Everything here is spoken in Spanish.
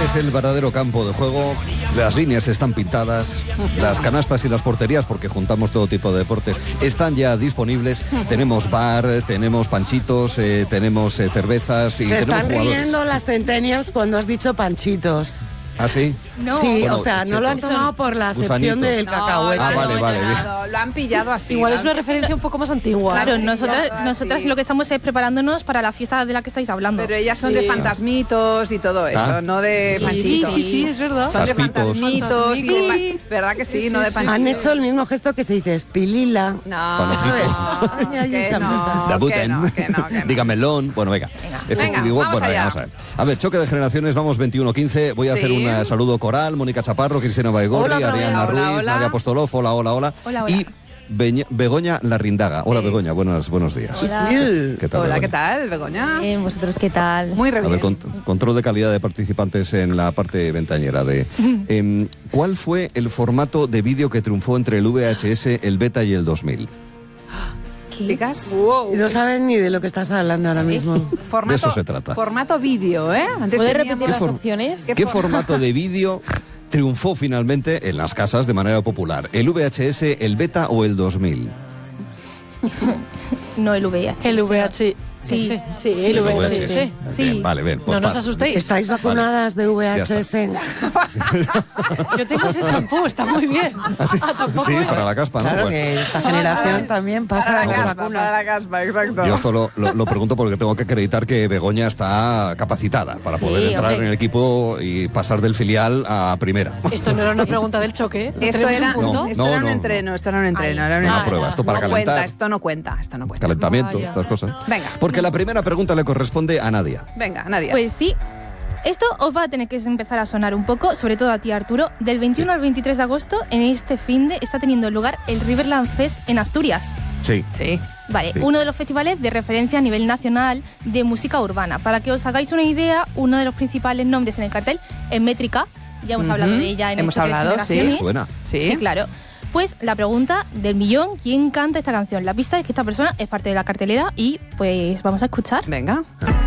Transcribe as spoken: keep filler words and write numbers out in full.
es el verdadero campo de juego. Las líneas están pintadas, las canastas y las porterías, porque juntamos todo tipo de deportes, están ya disponibles. Tenemos bar, tenemos panchitos, eh, tenemos eh, cervezas y Se tenemos están jugadores. riendo las centennials cuando has dicho panchitos. ¿Ah, sí? No. Sí, Bueno, o sea, no lo han chetos. tomado por la acepción Gusanitos. del No, cacahuete. Ah, vale, no, vale, no, bien. no, lo han pillado así. Igual lo es han- una referencia un poco más antigua. Claro, Claro, nosotras, pillado nosotras así. lo que estamos es preparándonos para la fiesta de la que estáis hablando. Pero ellas son de Sí. fantasmitos y todo eso, Ah. no de Sí, panchitos. Sí, sí, sí, es verdad. Son de Caspitos. fantasmitos y de Fantasmitos. pa- ¿verdad que sí? No de panchitos. Han hecho el mismo gesto que se dice espilila. No, Panojitos. no, Ay, que esa no, puesta. Debuten. que no, que no, que no. Dígamelón. Bueno, venga. Efectivo. Venga, vamos bueno, venga, allá. vamos a ver. A ver, choque de generaciones, vamos veintiuno quince. Voy a Sí. hacer un eh, saludo coral. Mónica Chaparro, Cristina Baigorri, Hola, otra Ariana vez. Ruiz, Hola, hola. Nadia Apostolov. Hola, hola, hola. Hola, hola. Y Beña- Begoña Larrindaga. Hola, Sí. Begoña. Buenos, buenos días. Hola. ¿Qué tal, Hola, Begoña? ¿qué tal, Begoña? Bien, ¿vosotros qué tal? Muy re A ver, bien. cont- control de calidad de participantes en la parte ventañera de... Em, ¿Cuál fue el formato de vídeo que triunfó entre el V H S, el Beta y el dos mil? ¿Qué? Chicas, Wow. Y no saben ni de lo que estás hablando ahora mismo. formato, De eso se trata. Formato vídeo, ¿eh? Antes ¿Puedes teníamos- repetir las for- opciones? ¿Qué ¿Qué for- formato de vídeo triunfó finalmente en las casas de manera popular? ¿El V H S, el Beta o el dos mil? No el V I H. El V H. Sí. Sí, sí, el V H S. Sí. Bien, vale, bien. pues No nos pasa. asustéis. ¿Estáis vacunadas de V H S? Yo tengo ese champú, está muy bien. Ah, tampoco Sí, es. para la caspa, ¿no? Claro Bueno. que esta generación también pasa Para de la las caspa, vacunas. para la caspa, exacto. Yo esto lo, lo- lo pregunto porque tengo que acreditar que Begoña está capacitada para poder Sí, entrar hombre. en el equipo y pasar del filial a primera. Esto no era una pregunta del choque. ¿eh? ¿No Esto tenemos era, un punto? No, esto no, era un no, entreno, esto era un entreno. Ay, era un Una Ah, entreno. prueba, esto para no calentar. cuenta, esto no cuenta, esto no cuenta. Calentamiento, Vaya. estas cosas. Venga. Porque la primera pregunta le corresponde a Nadia. Venga, Nadia. Pues sí. Esto os va a tener que empezar a sonar un poco, sobre todo a ti, Arturo. Del veintiuno al veintitrés de agosto, en este finde, está teniendo lugar el Riverland Fest en Asturias. Sí. sí. Vale, Sí. uno de los festivales de referencia a nivel nacional de música urbana. Para que os hagáis una idea, uno de los principales nombres en el cartel es Métrica. Ya hemos Ujú. hablado de ella en Hemos el choque de hablado, sí. generaciones. Suena. Sí. Sí, claro. Pues la pregunta del millón, ¿quién canta esta canción? La pista es que esta persona es parte de la cartelera y pues vamos a escuchar. Venga. Ah.